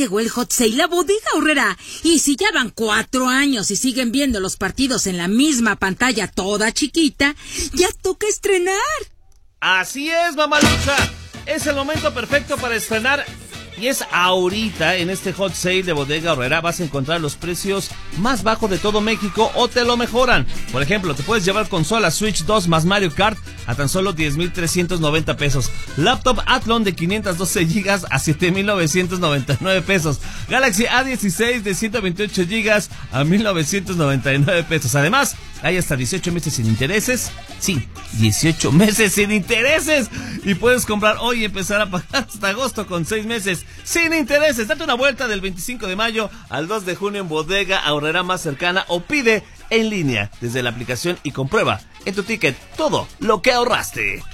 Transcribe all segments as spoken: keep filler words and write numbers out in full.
llegó el Hot Sale a Bodega Aurrerá. Y si ya van cuatro años y siguen viendo los partidos en la misma pantalla toda chiquita, ya toca estrenar. Así es, mamalucha. Es el momento perfecto para estrenar. Y es ahorita, en este Hot Sale de Bodega Aurrerá, vas a encontrar los precios más bajos de todo México o te lo mejoran. Por ejemplo, te puedes llevar consola Switch dos más Mario Kart a tan solo diez mil trescientos noventa pesos. Laptop Athlon de quinientos doce gigas a siete mil novecientos noventa y nueve pesos. Galaxy A dieciséis de ciento veintiocho gigas a mil novecientos noventa y nueve pesos. Además, hay hasta dieciocho meses sin intereses. Sí, dieciocho meses sin intereses. Y puedes comprar hoy y empezar a pagar hasta agosto con seis meses sin intereses. Date una vuelta del veinticinco de mayo al dos de junio en Bodega Aurrerá más cercana o pide en línea desde la aplicación y comprueba en tu ticket todo lo que ahorraste.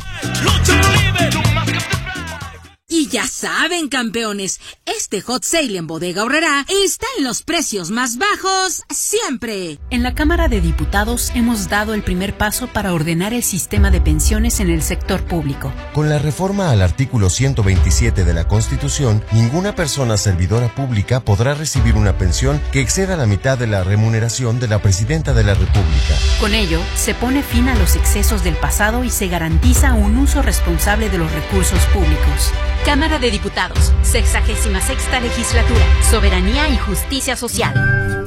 Y ya saben, campeones, este Hot Sale en Bodega Aurrerá está en los precios más bajos siempre. En la Cámara de Diputados hemos dado el primer paso para ordenar el sistema de pensiones en el sector público. Con la reforma al artículo ciento veintisiete de la Constitución, ninguna persona servidora pública podrá recibir una pensión que exceda la mitad de la remuneración de la Presidenta de la República. Con ello, se pone fin a los excesos del pasado y se garantiza un uso responsable de los recursos públicos. Cámara de Diputados, sexagésima sexta legislatura, Soberanía y Justicia Social.